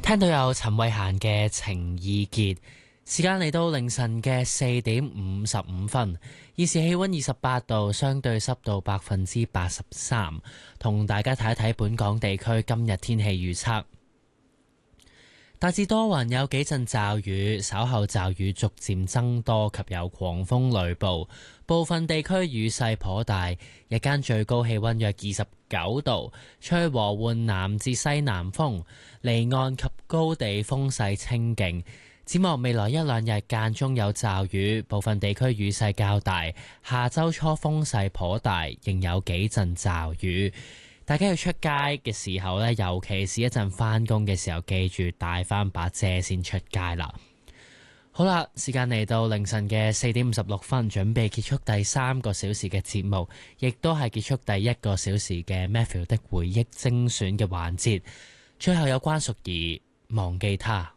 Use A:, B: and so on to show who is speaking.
A: 聽到有陳慧嫻嘅情意結，時間嚟到凌晨嘅4:55，現時氣溫28度，相對濕度83%。同大家睇一睇本港地區今日天氣預測。大致多雲，有幾陣驟雨，稍後驟雨逐漸增多及有狂風雷暴，部分地區雨勢頗大。日間最高氣溫約29度，吹和緩南至西南風，離岸及高地風勢清勁。展望未來一兩日間中有驟雨，部分地區雨勢較大。下周初風勢頗大，仍有幾陣驟雨。大家要出街嘅時候呢，尤其是一陣返工嘅時候，記住帶翻把遮先出街啦。好啦，時間嚟到凌晨嘅4:56，準備結束第3個小時嘅節目，亦都係結束第1個小時嘅 Matthew 的回憶精選嘅環節。最後有關淑儀忘記他。